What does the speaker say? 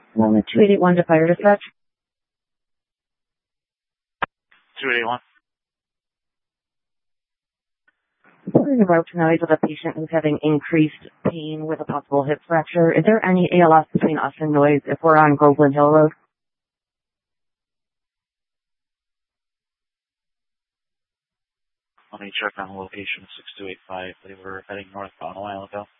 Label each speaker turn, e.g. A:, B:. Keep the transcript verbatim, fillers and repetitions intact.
A: Moment two eight eight one to fire dispatch.
B: two eight one.
A: We're in route tonight with a patient who's having increased pain with a possible hip fracture. Is there any A L S between us and Noise if we're on Groveland Hill Road?
B: Let me check on the location six two eight five. They were heading northbound a while ago.